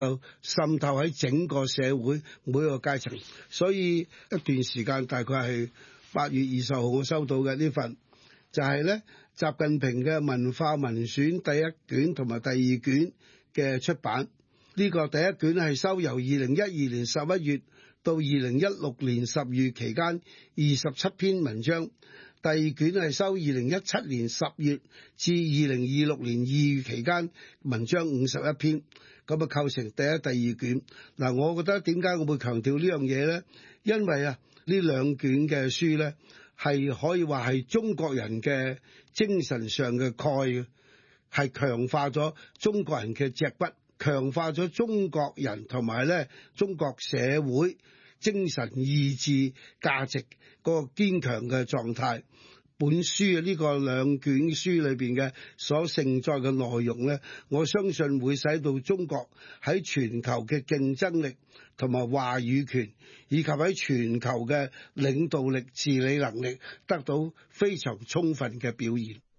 滲透喺整個社會每一個階層。所以一段時間大概係8月20號我收到嘅呢份，就係咧習近平嘅文化文選第一卷同埋第二卷嘅出版。呢個第一卷係收由2012年11月到2016年10月期間27篇文章，第二卷係收2017年10月至2026年2月期間文章51篇，咁啊構成第一、第二卷。嗱，我覺得點解我會強調呢樣嘢呢？因為呢兩卷嘅書呢，係可以話係中國人嘅精神上嘅鈣，係強化咗中國人嘅脊骨，強化咗中國人同埋咧中國社會精神意志價值個堅強嘅狀態。本書呢個兩卷書裏邊嘅所盛載嘅內容咧，我相信會使到中國喺全球嘅競爭力同埋話語權，以及喺全球嘅領導力、治理能力得到非常充分嘅表現。